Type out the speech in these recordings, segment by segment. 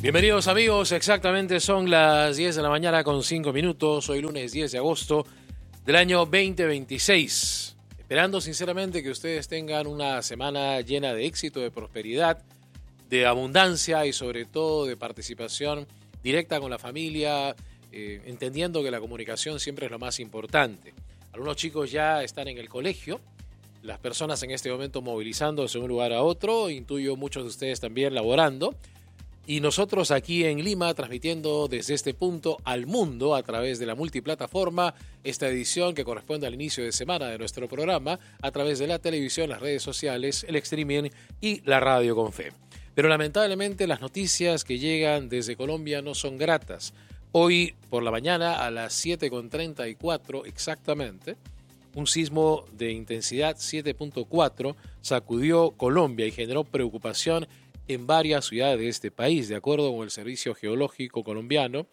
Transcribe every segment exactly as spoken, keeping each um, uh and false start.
Bienvenidos amigos, exactamente son las diez de la mañana con cinco minutos, hoy lunes diez de agosto del año veinte veintiséis. Esperando sinceramente que ustedes tengan una semana llena de éxito, de prosperidad, de abundancia y sobre todo de participación directa con la familia, eh, entendiendo que la comunicación siempre es lo más importante. Algunos chicos ya están en el colegio, las personas en este momento movilizándose de un lugar a otro, intuyo muchos de ustedes también laborando. Y nosotros aquí en Lima transmitiendo desde este punto al mundo a través de la multiplataforma esta edición que corresponde al inicio de semana de nuestro programa a través de la televisión, las redes sociales, el streaming y la radio con fe. Pero lamentablemente las noticias que llegan desde Colombia no son gratas. Hoy por la mañana a las siete con treinta y cuatro exactamente, un sismo de intensidad siete punto cuatro sacudió Colombia y generó preocupación en varias ciudades de este país, de acuerdo con el Servicio Geológico colombiano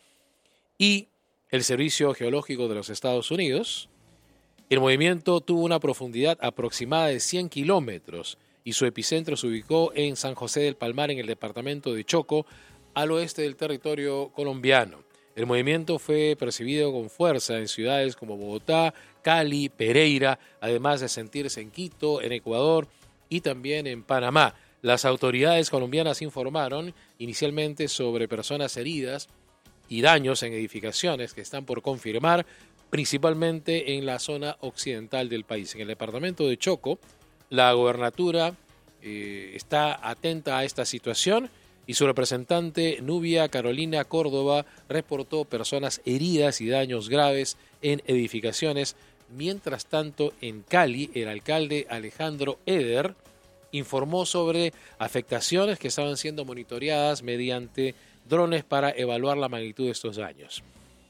y el Servicio Geológico de los Estados Unidos. El movimiento tuvo una profundidad aproximada de cien kilómetros y su epicentro se ubicó en San José del Palmar, en el departamento de Chocó, al oeste del territorio colombiano. El movimiento fue percibido con fuerza en ciudades como Bogotá, Cali, Pereira, además de sentirse en Quito, en Ecuador y también en Panamá. Las autoridades colombianas informaron inicialmente sobre personas heridas y daños en edificaciones que están por confirmar, principalmente en la zona occidental del país. En el departamento de Chocó, la gobernatura eh, está atenta a esta situación y su representante Nubia Carolina Córdoba reportó personas heridas y daños graves en edificaciones. Mientras tanto, en Cali, el alcalde Alejandro Eder informó sobre afectaciones que estaban siendo monitoreadas mediante drones para evaluar la magnitud de estos daños.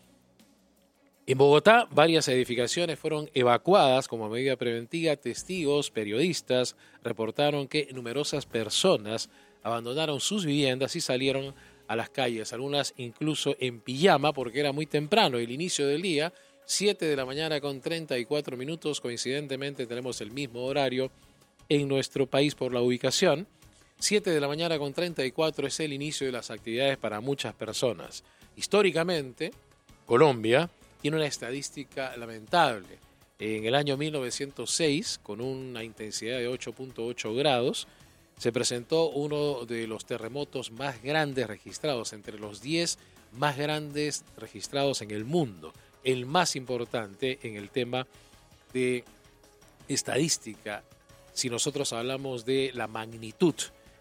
En Bogotá, varias edificaciones fueron evacuadas como medida preventiva. Testigos, periodistas, reportaron que numerosas personas abandonaron sus viviendas y salieron a las calles, algunas incluso en pijama porque era muy temprano, el inicio del día, siete de la mañana con treinta y cuatro minutos, coincidentemente tenemos el mismo horario en nuestro país por la ubicación. siete de la mañana con treinta y cuatro es el inicio de las actividades para muchas personas. Históricamente, Colombia tiene una estadística lamentable. En el año mil novecientos seis, con una intensidad de ocho punto ocho grados, se presentó uno de los terremotos más grandes registrados, entre los diez más grandes registrados en el mundo, el más importante en el tema de estadística. Si nosotros hablamos de la magnitud,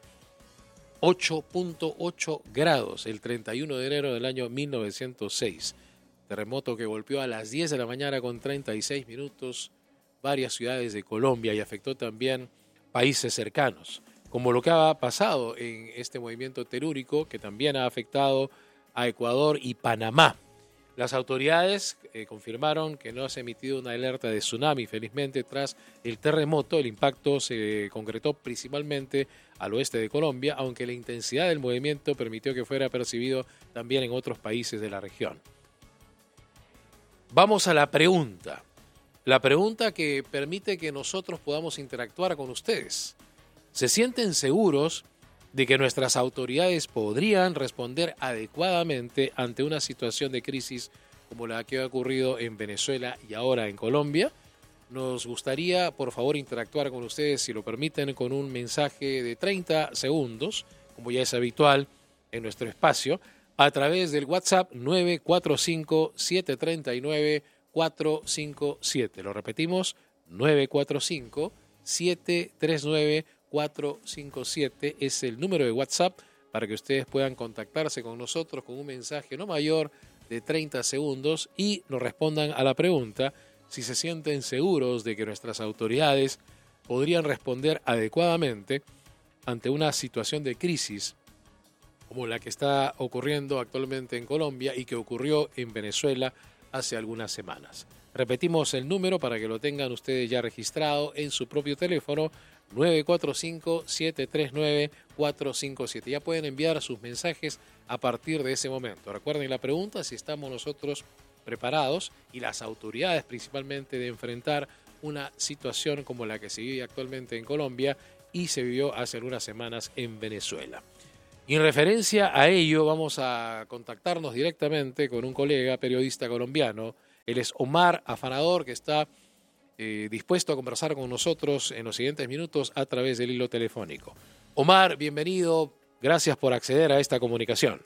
ocho punto ocho grados el treinta y uno de enero del año mil novecientos seis. Terremoto que golpeó a las diez de la mañana con treinta y seis minutos varias ciudades de Colombia y afectó también países cercanos, como lo que ha pasado en este movimiento telúrico que también ha afectado a Ecuador y Panamá. Las autoridades eh, confirmaron que no se ha emitido una alerta de tsunami, felizmente, tras el terremoto. El impacto se concretó principalmente al oeste de Colombia, aunque la intensidad del movimiento permitió que fuera percibido también en otros países de la región. Vamos a la pregunta. La pregunta que permite que nosotros podamos interactuar con ustedes. ¿Se sienten seguros de que nuestras autoridades podrían responder adecuadamente ante una situación de crisis como la que ha ocurrido en Venezuela y ahora en Colombia? Nos gustaría, por favor, interactuar con ustedes, si lo permiten, con un mensaje de treinta segundos, como ya es habitual en nuestro espacio, a través del WhatsApp nueve cuatro cinco, siete tres nueve, cuatro cinco siete. Lo repetimos, nueve cuatro cinco, siete tres nueve, cuatro cinco siete es el número de WhatsApp para que ustedes puedan contactarse con nosotros con un mensaje no mayor de treinta segundos y nos respondan a la pregunta si se sienten seguros de que nuestras autoridades podrían responder adecuadamente ante una situación de crisis como la que está ocurriendo actualmente en Colombia y que ocurrió en Venezuela hace algunas semanas. Repetimos el número para que lo tengan ustedes ya registrado en su propio teléfono, nueve cuatro cinco, siete tres nueve, cuatro cinco siete. Ya pueden enviar sus mensajes a partir de ese momento. Recuerden la pregunta, si estamos nosotros preparados y las autoridades principalmente de enfrentar una situación como la que se vive actualmente en Colombia y se vivió hace algunas semanas en Venezuela. Y en referencia a ello, vamos a contactarnos directamente con un colega periodista colombiano. Él es Omar Afanador, que está eh, dispuesto a conversar con nosotros en los siguientes minutos a través del hilo telefónico. Omar, bienvenido. Gracias por acceder a esta comunicación.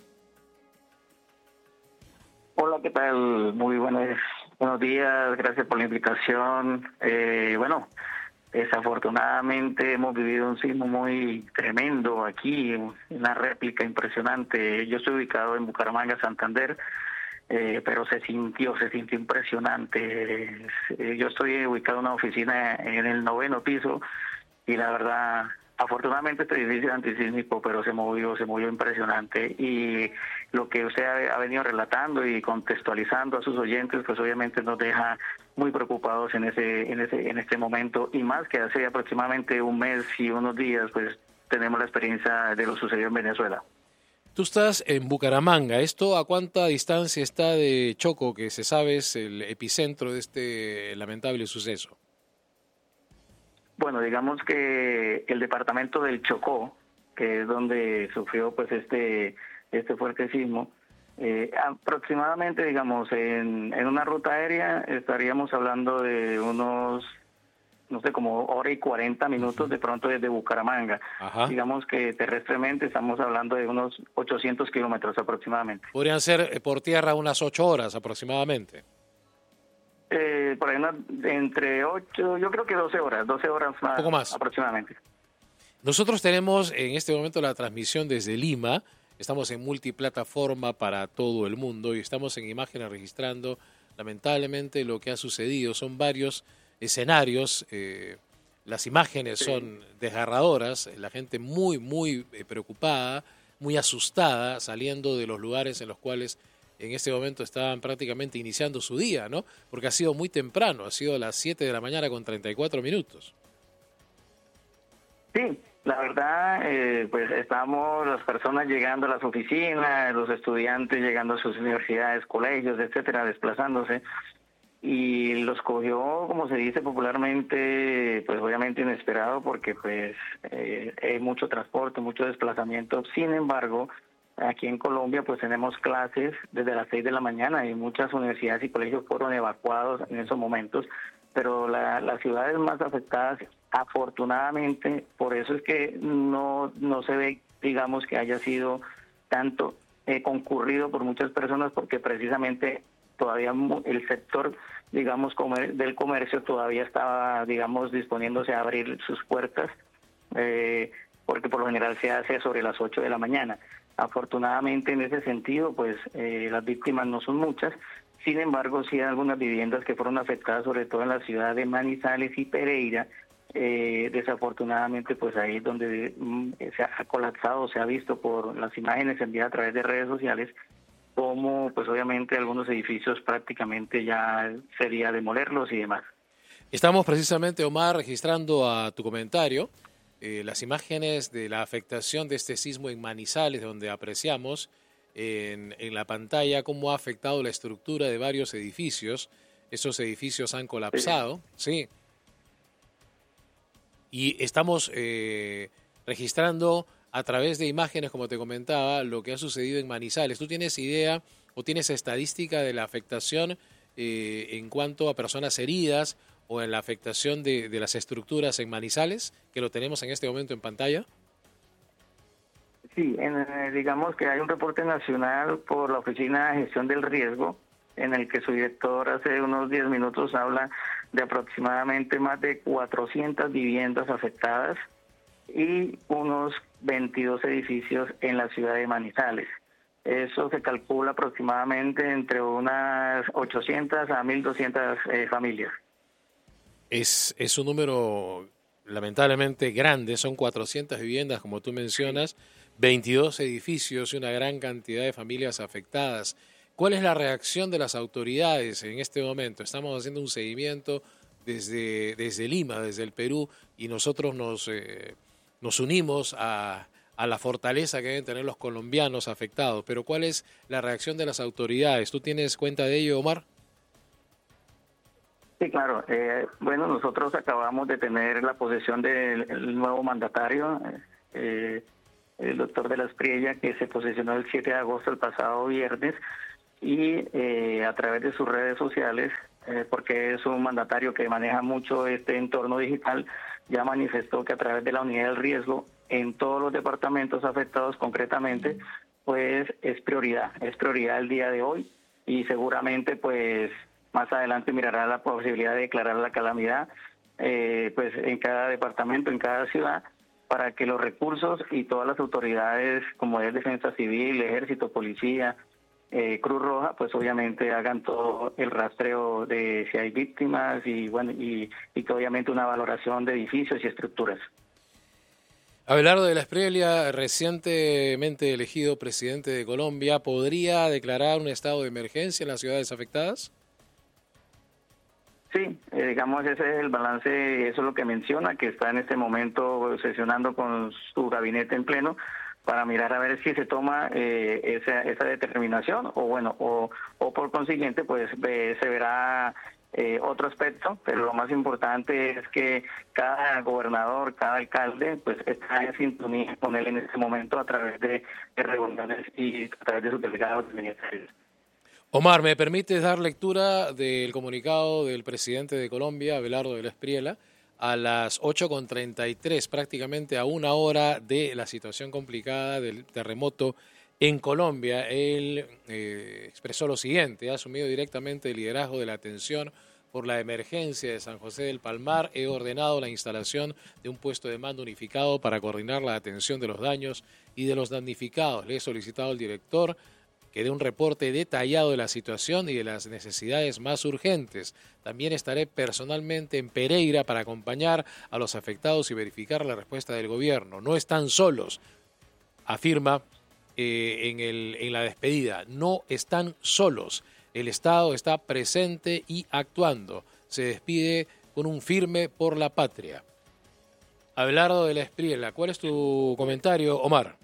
Hola, ¿qué tal? Muy buenos, buenos días. Gracias por la invitación. Eh, bueno, desafortunadamente hemos vivido un sismo muy tremendo aquí, una réplica impresionante. Yo estoy ubicado en Bucaramanga, Santander, eh, pero se sintió, se sintió impresionante. Eh, yo estoy ubicado en una oficina en el noveno piso y la verdad, afortunadamente este edificio es antisísmico, pero se movió, se movió impresionante. Y lo que usted ha, ha venido relatando y contextualizando a sus oyentes, pues obviamente nos deja muy preocupados en ese, en ese, en este momento, y más que hace aproximadamente un mes y unos días, pues tenemos la experiencia de lo sucedido en Venezuela. Tú estás en Bucaramanga. ¿Esto a cuánta distancia está de Choco, que se sabe es el epicentro de este lamentable suceso? Bueno, digamos que el departamento del Chocó, que es donde sufrió pues este este fuerte sismo, eh, aproximadamente, digamos, en, en una ruta aérea estaríamos hablando de unos, no sé, como hora y cuarenta minutos de pronto desde Bucaramanga. Ajá. Digamos que terrestremente estamos hablando de unos ochocientos kilómetros aproximadamente. Podrían ser por tierra unas ocho horas aproximadamente. Eh, por ahí una, entre ocho, yo creo que doce horas, doce horas más, poco más aproximadamente. Nosotros tenemos en este momento la transmisión desde Lima. Estamos en multiplataforma para todo el mundo y estamos en imágenes registrando lamentablemente lo que ha sucedido. Son varios escenarios, eh, las imágenes sí. son desgarradoras, la gente muy, muy preocupada, muy asustada, saliendo de los lugares en los cuales en este momento estaban prácticamente iniciando su día, ¿no? Porque ha sido muy temprano, ha sido a las siete de la mañana con treinta y cuatro minutos. Sí. La verdad, eh, pues estamos las personas llegando a las oficinas, los estudiantes llegando a sus universidades, colegios, etcétera, desplazándose, y los cogió, como se dice popularmente, pues obviamente inesperado, porque pues eh, hay mucho transporte, mucho desplazamiento. Sin embargo, aquí en Colombia pues tenemos clases desde las seis de la mañana y muchas universidades y colegios fueron evacuados en esos momentos, pero la, las ciudades más afectadas, afortunadamente, por eso es que no, no se ve, digamos, que haya sido tanto eh, concurrido por muchas personas, porque precisamente todavía el sector, digamos, comer, del comercio todavía estaba, digamos, disponiéndose a abrir sus puertas, eh, porque por lo general se hace sobre las ocho de la mañana. Afortunadamente, en ese sentido, pues eh, las víctimas no son muchas. Sin embargo, sí hay algunas viviendas que fueron afectadas, sobre todo en la ciudad de Manizales y Pereira. Eh, desafortunadamente, pues ahí es donde mm, se ha colapsado, se ha visto por las imágenes enviadas a través de redes sociales, como pues obviamente algunos edificios prácticamente ya sería demolerlos y demás. Estamos precisamente, Omar, registrando a tu comentario eh, las imágenes de la afectación de este sismo en Manizales, donde apreciamos En, en la pantalla cómo ha afectado la estructura de varios edificios. Esos edificios han colapsado, sí. sí. Y estamos eh, registrando a través de imágenes, como te comentaba, lo que ha sucedido en Manizales. ¿Tú tienes idea o tienes estadística de la afectación eh, en cuanto a personas heridas o en la afectación de, de las estructuras en Manizales, que lo tenemos en este momento en pantalla? Sí, en, digamos que hay un reporte nacional por la Oficina de Gestión del Riesgo, en el que su director hace unos diez minutos habla de aproximadamente más de cuatrocientas viviendas afectadas y unos veintidós edificios en la ciudad de Manizales. Eso se calcula aproximadamente entre unas ochocientas a mil doscientas eh, familias. Es, es un número lamentablemente grande, son cuatrocientas viviendas, como tú mencionas, veintidós edificios y una gran cantidad de familias afectadas. ¿Cuál es la reacción de las autoridades en este momento? Estamos haciendo un seguimiento desde, desde Lima, desde el Perú, y nosotros nos, eh, nos unimos a, a la fortaleza que deben tener los colombianos afectados. Pero ¿cuál es la reacción de las autoridades? ¿Tú tienes cuenta de ello, Omar? Sí, claro. Eh, bueno, nosotros acabamos de tener la posesión del nuevo mandatario, eh, el doctor de la Espriella, que se posesionó el siete de agosto, el pasado viernes, y eh, a través de sus redes sociales, eh, porque es un mandatario que maneja mucho este entorno digital, ya manifestó que a través de la unidad del riesgo, en todos los departamentos afectados concretamente, pues es prioridad, es prioridad el día de hoy, y seguramente pues más adelante mirará la posibilidad de declarar la calamidad eh, pues en cada departamento, en cada ciudad, para que los recursos y todas las autoridades, como es Defensa Civil, Ejército, Policía, eh, Cruz Roja, pues obviamente hagan todo el rastreo de si hay víctimas y bueno y, y que obviamente una valoración de edificios y estructuras. Abelardo de la Espriella, recientemente elegido presidente de Colombia, ¿podría declarar un estado de emergencia en las ciudades afectadas? Sí, eh, digamos ese es el balance, eso es lo que menciona, que está en este momento sesionando con su gabinete en pleno para mirar a ver si se toma eh, esa, esa determinación o bueno, o, o por consiguiente pues eh, se verá eh, otro aspecto, pero lo más importante es que cada gobernador, cada alcalde pues está en sintonía con él en este momento a través de, de reuniones y a través de sus delegados ministeriales. Omar, ¿me permites dar lectura del comunicado del presidente de Colombia, Abelardo de la Espriella, a las ocho con treinta y tres, prácticamente a una hora de la situación complicada del terremoto en Colombia? Él eh, expresó lo siguiente: ha asumido directamente el liderazgo de la atención por la emergencia de San José del Palmar. He ordenado la instalación de un puesto de mando unificado para coordinar la atención de los daños y de los damnificados. Le he solicitado al director que dé un reporte detallado de la situación y de las necesidades más urgentes. También estaré personalmente en Pereira para acompañar a los afectados y verificar la respuesta del gobierno. No están solos, afirma eh, en, el, en la despedida. No están solos. El Estado está presente y actuando. Se despide con un firme por la patria. Abelardo de la Espriella, ¿cuál es tu comentario, Omar?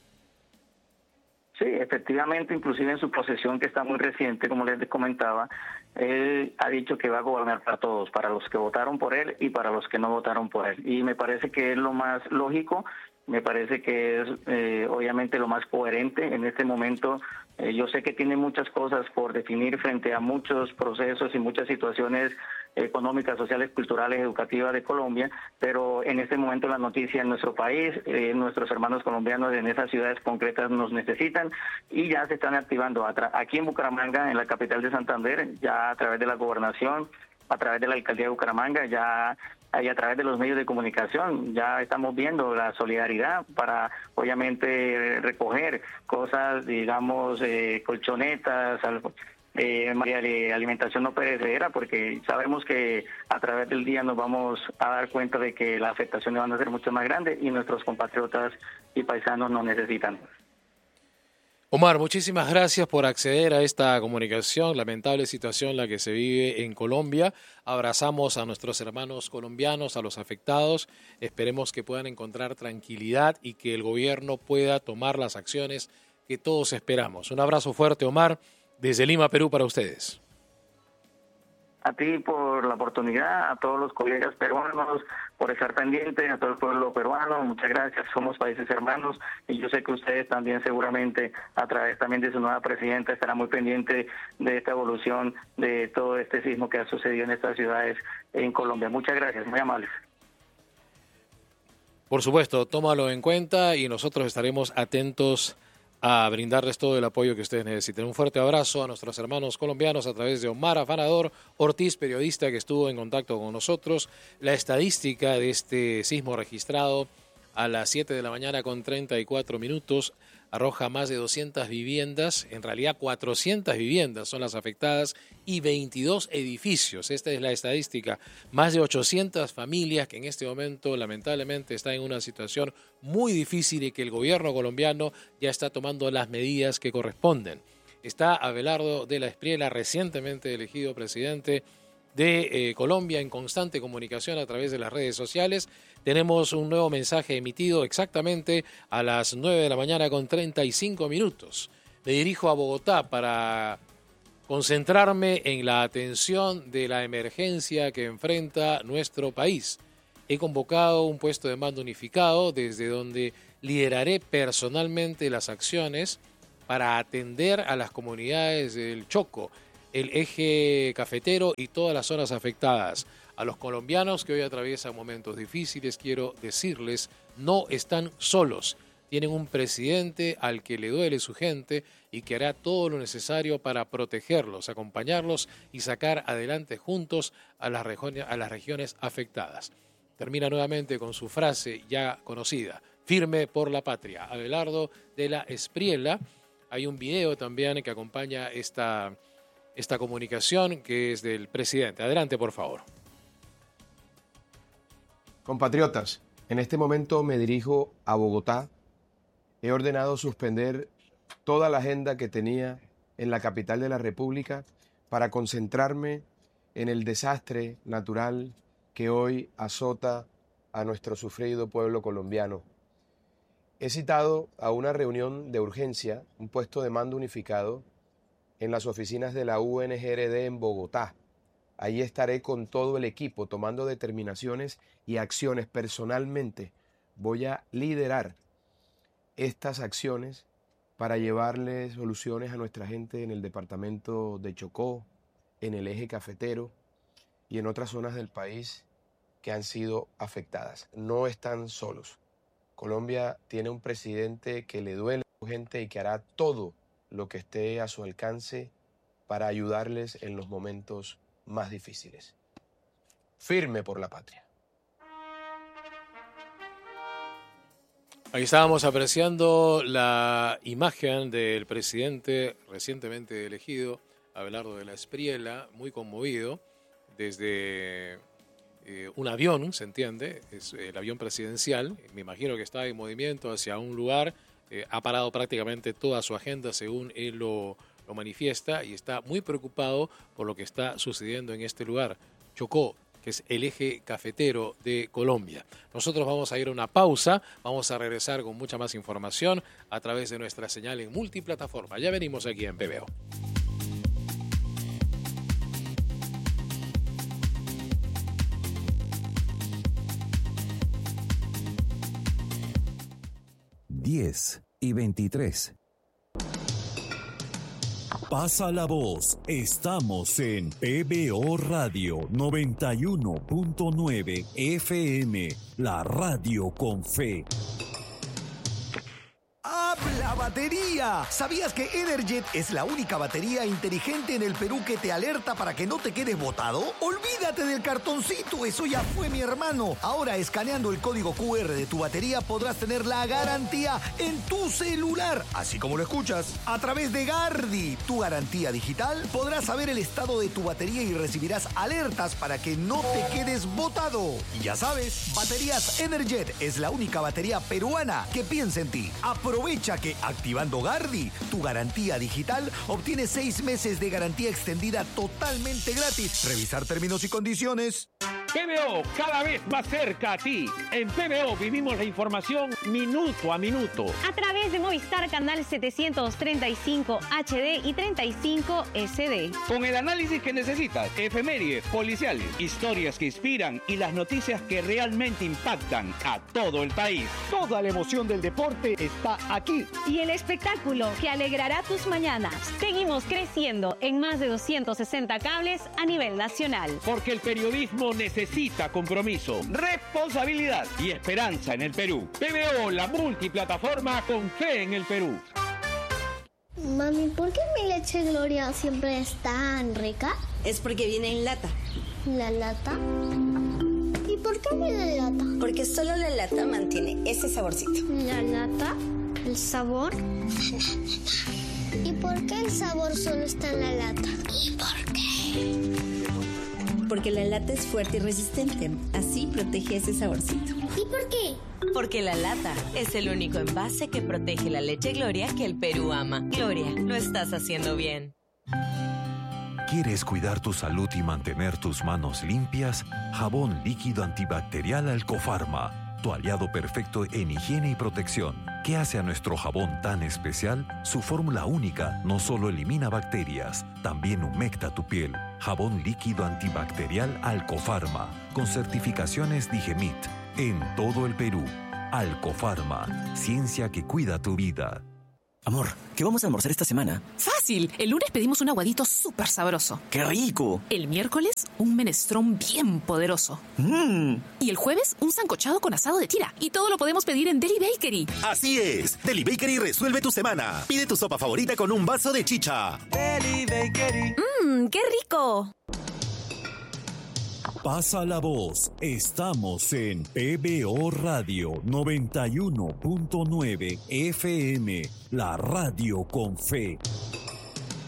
Sí, efectivamente, inclusive en su posesión, que está muy reciente, como les comentaba, él ha dicho que va a gobernar para todos, para los que votaron por él y para los que no votaron por él. Y me parece que es lo más lógico, me parece que es eh, obviamente lo más coherente en este momento. Eh, yo sé que tiene muchas cosas por definir frente a muchos procesos y muchas situaciones económicas, sociales, culturales, educativas de Colombia, pero en este momento la noticia en nuestro país, eh, nuestros hermanos colombianos en esas ciudades concretas nos necesitan y ya se están activando. Aquí en Bucaramanga, en la capital de Santander, ya a través de la gobernación, a través de la alcaldía de Bucaramanga, ya y a través de los medios de comunicación, ya estamos viendo la solidaridad para obviamente recoger cosas, digamos, eh, colchonetas, algo. Eh, de alimentación no perecedera, porque sabemos que a través del día nos vamos a dar cuenta de que las afectaciones van a ser mucho más grandes y nuestros compatriotas y paisanos nos necesitan. Omar, muchísimas gracias por acceder a esta comunicación. Lamentable situación la que se vive en Colombia. Abrazamos a nuestros hermanos colombianos, a los afectados. Esperemos que puedan encontrar tranquilidad y que el gobierno pueda tomar las acciones que todos esperamos. Un abrazo fuerte, Omar. Desde Lima, Perú, para ustedes. A ti por la oportunidad, a todos los colegas peruanos por estar pendientes, a todo el pueblo peruano, muchas gracias, somos países hermanos y yo sé que ustedes también seguramente a través también de su nueva presidenta estará muy pendiente de esta evolución de todo este sismo que ha sucedido en estas ciudades en Colombia. Muchas gracias, muy amables. Por supuesto, tómalo en cuenta y nosotros estaremos atentos a brindarles todo el apoyo que ustedes necesiten. Un fuerte abrazo a nuestros hermanos colombianos a través de Omar Afanador Ortiz, periodista que estuvo en contacto con nosotros. La estadística de este sismo registrado a las siete de la mañana con treinta y cuatro minutos arroja más de doscientas viviendas, en realidad cuatrocientas viviendas son las afectadas y veintidós edificios. Esta es la estadística. Más de ochocientas familias que en este momento lamentablemente están en una situación muy difícil y que el gobierno colombiano ya está tomando las medidas que corresponden. Está Abelardo de la Espriella, recientemente elegido presidente de eh, Colombia, en constante comunicación a través de las redes sociales. Tenemos un nuevo mensaje emitido exactamente a las nueve de la mañana con treinta y cinco minutos. Me dirijo a Bogotá para concentrarme en la atención de la emergencia que enfrenta nuestro país. He convocado un puesto de mando unificado desde donde lideraré personalmente las acciones para atender a las comunidades del Chocó, el eje cafetero y todas las zonas afectadas. A los colombianos que hoy atraviesan momentos difíciles, quiero decirles, no están solos. Tienen un presidente al que le duele su gente y que hará todo lo necesario para protegerlos, acompañarlos y sacar adelante juntos a las regiones, a las regiones afectadas. Termina nuevamente con su frase ya conocida, firme por la patria. Abelardo de la Espriella. Hay un video también que acompaña esta, esta comunicación que es del presidente. Adelante, por favor. Compatriotas, en este momento me dirijo a Bogotá. He ordenado suspender toda la agenda que tenía en la capital de la República para concentrarme en el desastre natural que hoy azota a nuestro sufrido pueblo colombiano. He citado a una reunión de urgencia, un puesto de mando unificado, en las oficinas de la U N G R D en Bogotá. Allí estaré con todo el equipo tomando determinaciones y acciones personalmente. Voy a liderar estas acciones para llevarle soluciones a nuestra gente en el departamento de Chocó, en el eje cafetero y en otras zonas del país que han sido afectadas. No están solos. Colombia tiene un presidente que le duele a su gente y que hará todo lo que esté a su alcance para ayudarles en los momentos más difíciles. Firme por la patria. Ahí estábamos apreciando la imagen del presidente recientemente elegido, Abelardo de la Espriella, muy conmovido, desde eh, un avión, se entiende, es el avión presidencial, me imagino que está en movimiento hacia un lugar, eh, ha parado prácticamente toda su agenda según él lo, lo manifiesta y está muy preocupado por lo que está sucediendo en este lugar, Chocó, que es el eje cafetero de Colombia. Nosotros vamos a ir a una pausa, vamos a regresar con mucha más información a través de nuestra señal en multiplataforma. Ya venimos aquí en P B O. diez y veintitrés. Pasa la voz, estamos en P B O Radio noventa y uno punto nueve F M, la radio con fe. ¡Habla batería! ¿Sabías que Energet es la única batería inteligente en el Perú que te alerta para que no te quedes botado? Olvídate del cartoncito, eso ya fue, mi hermano. Ahora, escaneando el código Q R de tu batería, podrás tener la garantía en tu celular, así como lo escuchas. A través de Gardi, tu garantía digital, podrás saber el estado de tu batería y recibirás alertas para que no te quedes botado. Y ya sabes, Baterías Energet es la única batería peruana que piensa en ti. Aprovecha que activando Gardi, tu garantía digital, obtienes seis meses de garantía extendida totalmente gratis. Revisar términos y condiciones. P B O, cada vez más cerca a ti. En P B O vivimos la información minuto a minuto. A través de Movistar Canal setecientos treinta y cinco H D y treinta y cinco S D. Con el análisis que necesitas, efemérides, policiales, historias que inspiran y las noticias que realmente impactan a todo el país. Toda la emoción del deporte está aquí. Y el espectáculo que alegrará tus mañanas. Seguimos creciendo en más de doscientos sesenta cables a nivel nacional. Porque el periodismo necesita Necesita compromiso, responsabilidad y esperanza en el Perú. P B O, la multiplataforma con fe en el Perú. Mami, ¿por qué mi leche Gloria siempre es tan rica? Es porque viene en lata. ¿La lata? ¿Y por qué viene en lata? Porque solo la lata mantiene ese saborcito. ¿La lata? ¿El sabor? ¿Y por qué el sabor solo está en la lata? ¿Y por qué? Porque la lata es fuerte y resistente. Así protege ese saborcito. ¿Y por qué? Porque la lata es el único envase que protege la leche Gloria que el Perú ama. Gloria, lo estás haciendo bien. ¿Quieres cuidar tu salud y mantener tus manos limpias? Jabón líquido antibacterial Alcofarma, tu aliado perfecto en higiene y protección. ¿Qué hace a nuestro jabón tan especial? Su fórmula única no solo elimina bacterias, también humecta tu piel. Jabón líquido antibacterial Alcofarma, con certificaciones Digemit, en todo el Perú. Alcofarma, ciencia que cuida tu vida. Amor, ¿qué vamos a almorzar esta semana? Fácil. El lunes pedimos un aguadito súper sabroso. ¡Qué rico! El miércoles, un menestrón bien poderoso. Mmm. Y el jueves, un sancochado con asado de tira. Y todo lo podemos pedir en Deli Bakery. Así es. Deli Bakery resuelve tu semana. Pide tu sopa favorita con un vaso de chicha. Deli Bakery. Mmm, qué rico. Pasa la voz. Estamos en P B O Radio noventa y uno punto nueve F M, la radio con fe.